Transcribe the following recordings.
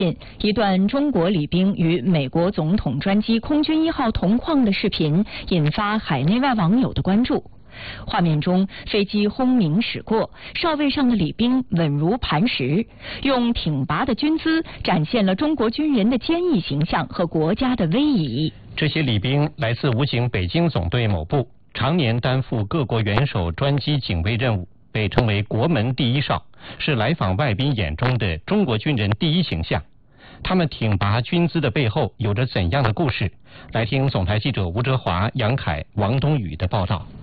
一段中国礼兵与美国总统专机空军1号同框的视频引发海内外网友的关注。画面中，飞机轰鸣驶过，哨位上的礼兵稳如磐石，用挺拔的军姿展现了中国军人的坚毅形象和国家的威仪。 这些礼兵来自武警北京总队某部，常年担负各国元首专机警卫任务，被称为国门第一哨，是来访外宾眼中的中国军人第一形象。他们挺拔军姿的背后有着怎样的故事？来听总台记者吴哲华、杨凯、王东宇的报道。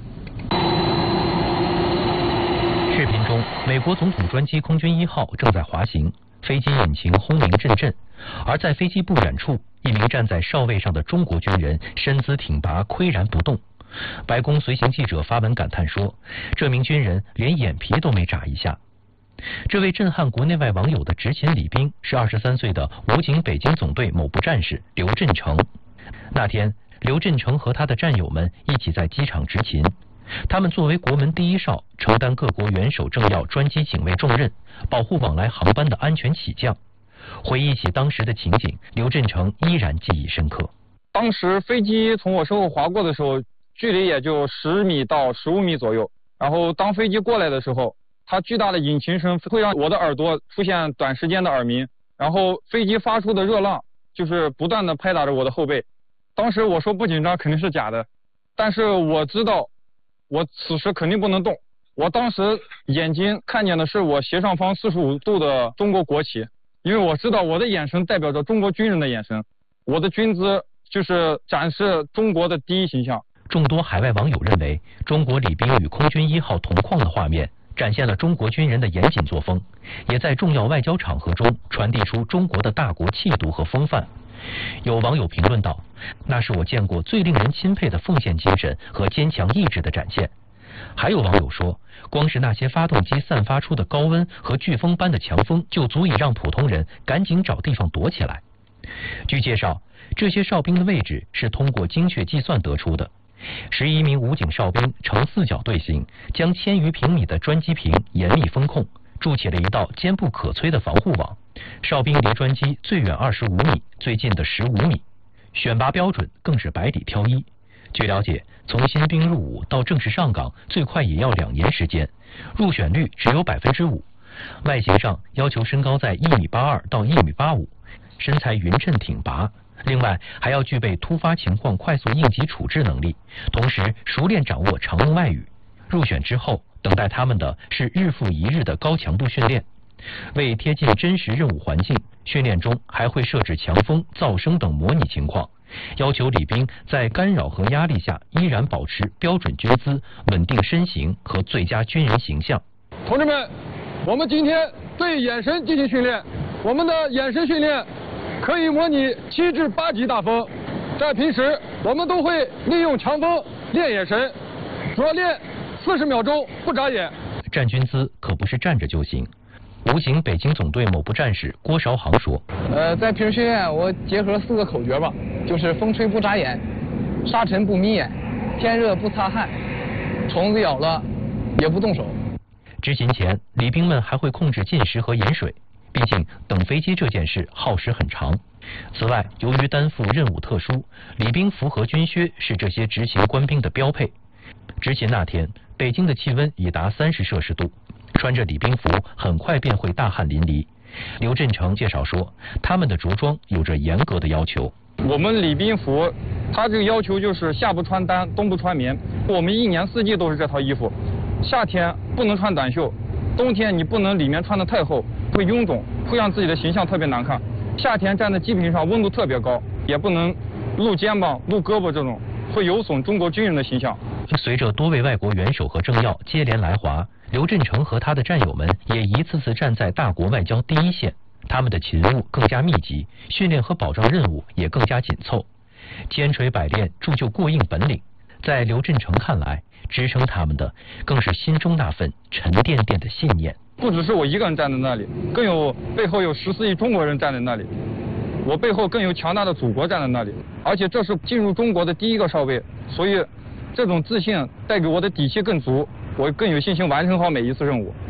视频中，美国总统专机空军1号正在滑行，飞机引擎轰鸣阵阵，而在飞机不远处，一名站在哨位上的中国军人身姿挺拔，岿然不动。白宫随行记者发文感叹说，这名军人连眼皮都没眨一下。这位震撼国内外网友的执勤礼兵是23岁的武警北京总队某部战士刘振成。那天，刘振成和他的战友们一起在机场执勤，他们作为国门第一哨，承担各国元首政要专机警卫重任，保护往来航班的安全起降。回忆起当时的情景，刘振成依然记忆深刻。 当时飞机从我身后划过的时候，距离也就10米到15米左右，然后当飞机过来的时候，它巨大的引擎声会让我的耳朵出现短时间的耳鸣，然后飞机发出的热浪就是不断的拍打着我的后背。当时我说不紧张肯定是假的，但是我知道我此时肯定不能动。我当时眼睛看见的是我斜上方45度的中国国旗，因为我知道我的眼神代表着中国军人的眼神，我的军姿就是展示中国的第一形象。 众多海外网友认为，中国礼兵与空军1号同框的画面展现了中国军人的严谨作风，也在重要外交场合中传递出中国的大国气度和风范。有网友评论道，那是我见过最令人钦佩的奉献精神和坚强意志的展现。还有网友说，光是那些发动机散发出的高温和飓风般的强风就足以让普通人赶紧找地方躲起来。据介绍，这些哨兵的位置是通过精确计算得出的。11名武警哨兵呈4角队形，将1000余平米的专机坪严密封控，筑起了一道坚不可摧的防护网。哨兵离专机最远25米，最近的15米。选拔标准更是百里挑一。据了解，从新兵入伍到正式上岗，最快也要2年时间，入选率只有5%。外形上要求身高在1.82米到1.85米，身材匀称挺拔。另外，还要具备突发情况快速应急处置能力，同时熟练掌握常用外语。入选之后，等待他们的是日复一日的高强度训练。为贴近真实任务环境，训练中还会设置强风、噪声等模拟情况，要求礼兵在干扰和压力下依然保持标准军姿、稳定身形和最佳军人形象。 同志们，我们今天对眼神进行训练，我们的眼神训练可以模拟7至8级大风。在平时，我们都会利用强风练眼神，主要练40秒钟不眨眼。 站军姿可不是站着就行。武警北京总队某部战士郭绍航说：“ 在平时训练，我结合4个口诀吧，就是风吹不眨眼，沙尘不迷眼，天热不擦汗，虫子咬了也不动手。” 执勤前，礼兵们还会控制进食和饮水，毕竟等飞机这件事耗时很长。此外，由于担负任务特殊，礼兵服和军靴是这些执勤官兵的标配。执勤那天，北京的气温已达30摄氏度。穿着礼兵服，很快便会大汗淋漓。刘振成介绍说，他们的着装有着严格的要求。 我们礼兵服，它这个要求就是夏不穿单，冬不穿棉。我们1年4季都是这套衣服。夏天不能穿短袖，冬天你不能里面穿得太厚，会臃肿，会让自己的形象特别难看。夏天站在机坪上温度特别高，也不能露肩膀、露胳膊，这种会有损中国军人的形象。 随着多位外国元首和政要接连来华，刘振成和他的战友们也一次次站在大国外交第一线，他们的勤务更加密集，训练和保障任务也更加紧凑，千锤百炼铸就过硬本领。在刘振成看来，支撑他们的更是心中那份沉甸甸的信念。 不只是我一个人站在那里，背后有14亿中国人站在那里，我背后更有强大的祖国站在那里，而且这是进入中国的第一个哨位，所以这种自信带给我的底气更足，我更有信心完成好每一次任务。